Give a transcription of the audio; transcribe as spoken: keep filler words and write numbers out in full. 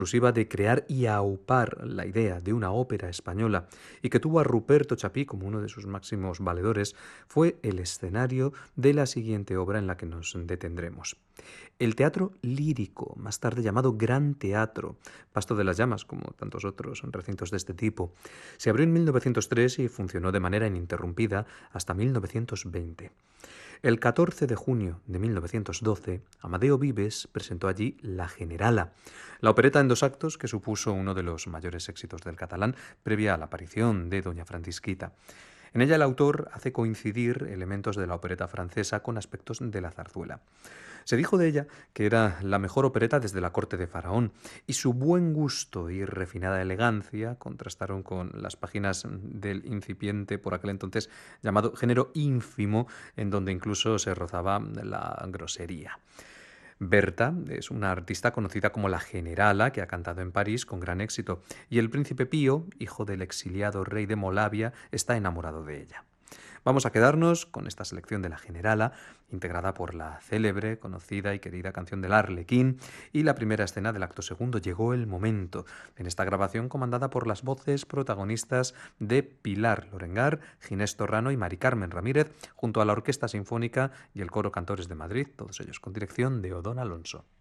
exclusiva de crear y aupar la idea de una ópera española y que tuvo a Ruperto Chapí como uno de sus máximos valedores, fue el escenario de la siguiente obra en la que nos detendremos. El teatro lírico, más tarde llamado Gran Teatro, Pasto de las Llamas, como tantos otros recintos de este tipo, se abrió en mil novecientos tres y funcionó de manera ininterrumpida hasta mil novecientos veinte. El catorce de junio de mil novecientos doce, Amadeo Vives presentó allí La Generala, la opereta en dos actos que supuso uno de los mayores éxitos del catalán previa a la aparición de Doña Francisquita. En ella el autor hace coincidir elementos de la opereta francesa con aspectos de la zarzuela. Se dijo de ella que era la mejor opereta desde la corte de Faraón, y su buen gusto y refinada elegancia contrastaron con las páginas del incipiente, por aquel entonces llamado género ínfimo, en donde incluso se rozaba la grosería. Berta es una artista conocida como la Generala, que ha cantado en París con gran éxito, y el príncipe Pío, hijo del exiliado rey de Molavia, está enamorado de ella. Vamos a quedarnos con esta selección de la Generala, integrada por la célebre, conocida y querida canción del Arlequín y la primera escena del acto segundo, Llegó el momento, en esta grabación comandada por las voces protagonistas de Pilar Lorengar, Ginés Torrano y Mari Carmen Ramírez, junto a la Orquesta Sinfónica y el Coro Cantores de Madrid, todos ellos con dirección de Odón Alonso.